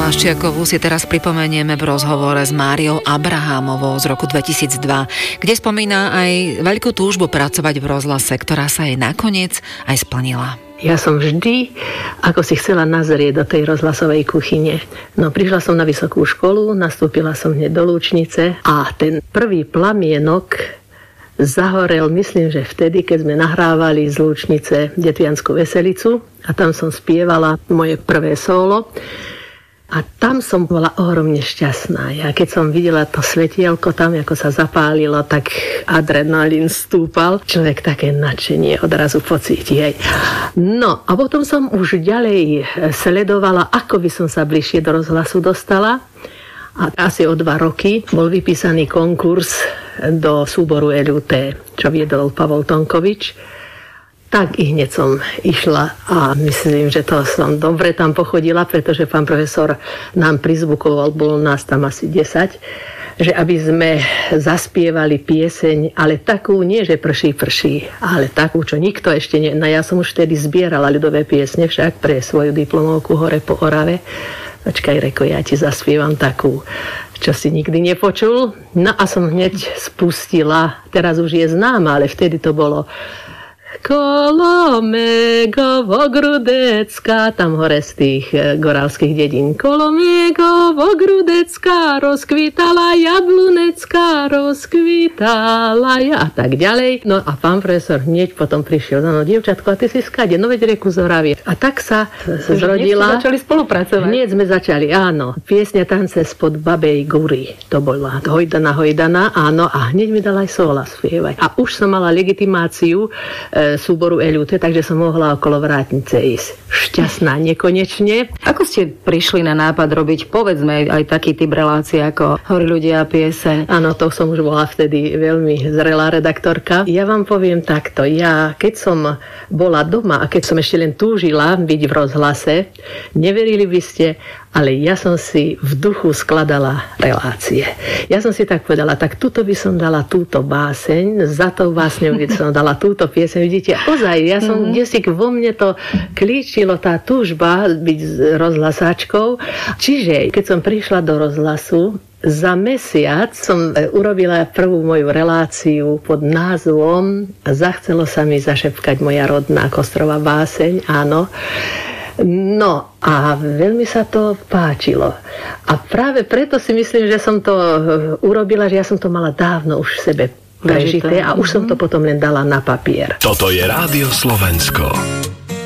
Laščiakovú si teraz pripomenieme v rozhovore s Máriou Abrahámovou z roku 2002, kde spomína aj veľkú túžbu pracovať v rozhlase, ktorá sa jej nakoniec aj splnila. Ja som vždy, ako si chcela nazrieť do tej rozhlasovej kuchyne. No, prišla som na vysokú školu, nastúpila som hneď do Lúčnice a ten prvý plamienok zahorel, myslím, že vtedy, keď sme nahrávali z Lúčnice Detviansku veselicu a tam som spievala moje prvé solo a tam som bola ohromne šťastná. Ja keď som videla to svetielko tam, ako sa zapálilo, tak adrenalín stúpal. Človek také nadšenie odrazu pocíti. No a potom som už ďalej sledovala, ako by som sa bližšie do rozhlasu dostala. A asi o 2 roky bol vypísaný konkurs do súboru LUT, čo viedol Pavol Tonkovič. Tak i hneď som išla a myslím, že to som dobre tam pochodila, pretože pán profesor nám prizvukoval, bolo nás tam asi 10, že aby sme zaspievali pieseň, ale takú, nie že prší, ale takú, čo nikto ešte nie. No ja som už vtedy zbierala ľudové piesne však pre svoju diplomovku Hore po Orave. Počkaj, Reko, ja ti zaspievam takú, čo si nikdy nepočul. No a som hneď spustila, teraz už je známa, ale vtedy to bolo Kolomegovo-Grudecká, tam hore z tých gorálskych dedín. Kolomegovo-Grudecká, rozkvítala jablunecká, rozkvítala a tak ďalej. No a pán profesor hneď potom prišiel. No, dievčatko, a ty si skade? No veď Reku z Oravy. A tak sa zrodila. Hneď začali spolupracovať. Hneď sme začali, áno. Piesňa Tance spod Babej Gury. To bola Hojdana, áno. A hneď mi dala aj sola spievať. A už som mala legitimáciu súboru LUT, takže som mohla okolo vrátnice ísť. Šťastná nekonečne. Ako ste prišli na nápad robiť, povedzme, aj taký typ relácie ako Horí ľudia a pieseň? Áno, to som už bola vtedy veľmi zrelá redaktorka. Ja vám poviem takto. Ja, keď som bola doma a keď som ešte len túžila byť v rozhlase, neverili by ste, ale ja som si v duchu skladala relácie. Ja som si tak povedala, tak tuto by som dala túto báseň, za tou básňou by som dala túto pieseň. Vidíte, ozaj, ja som kdesi vo mne to klíčilo, tá túžba byť rozhlasáčkou. Čiže, keď som prišla do rozhlasu, za mesiac som urobila prvú moju reláciu pod názvom Zachcelo sa mi zašepkať moja rodná Kostrová báseň, áno. No a veľmi sa to páčilo. A práve preto si myslím, že som to urobila, že ja som to mala dávno už v sebe prežité a už som to potom len dala na papier. Toto je Rádio Slovensko.